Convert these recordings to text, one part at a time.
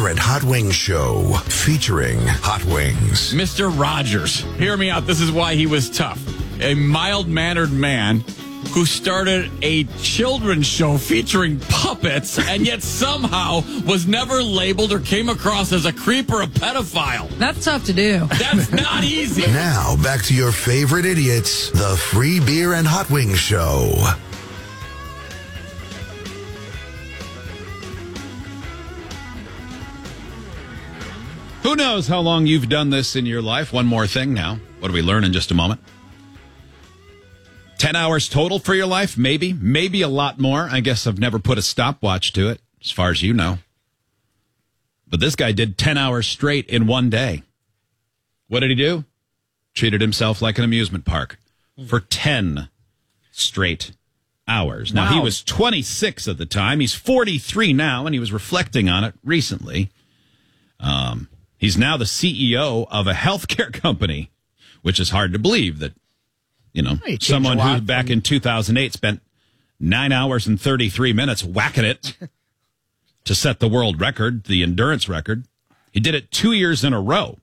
Beer and Hot Wings Show, featuring Hot Wings. Mr. Rogers, hear me out. This is why he was tough. A mild-mannered man who started a children's show featuring puppets and yet somehow was never labeled or came across as a creep or a pedophile. That's tough to do. That's not easy. Now, back to your favorite idiots, the Free Beer and Hot Wings Show. Who knows how long you've done this in your life? One more thing now. What do we learn in just a moment? 10 hours total for your life? Maybe. Maybe a lot more. I guess I've never put a stopwatch to it, as far as you know. But this guy did 10 hours straight in one day. What did he do? Treated himself like an amusement park for 10 straight hours. Now, Wow. he was 26 at the time. He's 43 now, and he was reflecting on it recently. He's now the CEO of a healthcare company, which is hard to believe that, you know, He changed someone a who lot back in 2008 spent 9 hours and 33 minutes whacking it to set the world record, the endurance record. He did it 2 years in a row.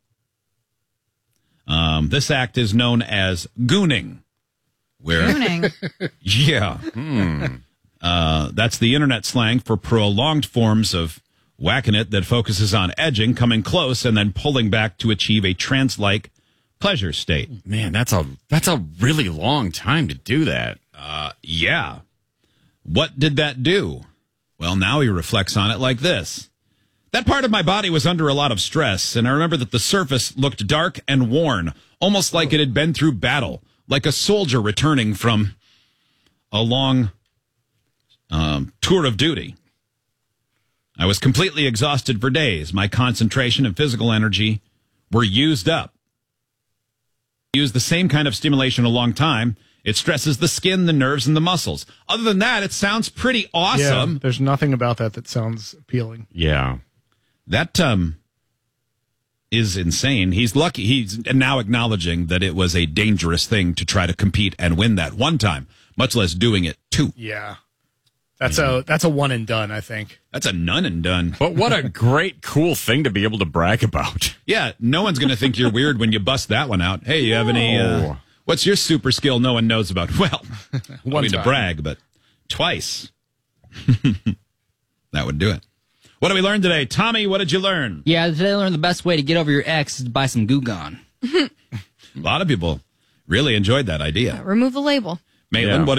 This act is known as gooning. Gooning. Yeah. That's the internet slang for prolonged forms of whacking it that focuses on edging, coming close, and then pulling back to achieve a trance-like pleasure state. Man, that's a really long time to do that. Yeah. What did that do? Well, now he reflects on it like this. That part of my body was under a lot of stress, and I remember that the surface looked dark and worn, almost like it had been through battle, like a soldier returning from a long tour of duty. I was completely exhausted for days. My concentration and physical energy were used up. Use the same kind of stimulation a long time. It stresses the skin, the nerves, and the muscles. Other than that, it sounds pretty awesome. Yeah, there's nothing about that sounds appealing. Yeah. That is insane. He's lucky. He's now acknowledging that it was a dangerous thing to try to compete and win that one time, much less doing it two. Yeah. That's a one and done, I think. That's a none and done. But what a great, cool thing to be able to brag about. Yeah, no one's going to think you're weird when you bust that one out. Hey, you have any, what's your super skill no one knows about? Well, I don't mean to brag, but twice. That would do it. What did we learn today? Tommy, what did you learn? Yeah, today I learned the best way to get over your ex is to buy some Goo Gone. A lot of people really enjoyed that idea. Remove the label. Maitland, Yeah. what